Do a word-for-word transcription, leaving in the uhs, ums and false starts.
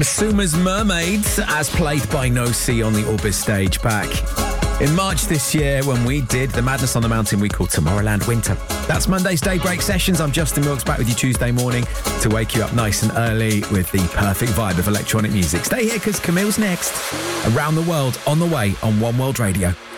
Suma's Mermaids, as played by No C on the Orbis stage back in March this year when we did the Madness on the Mountain we called Tomorrowland Winter. That's Monday's Daybreak Sessions. I'm Justin Wilkes, back with you Tuesday morning to wake you up nice and early with the perfect vibe of electronic music. Stay here because Camille's next. Around the World on the way on One World Radio.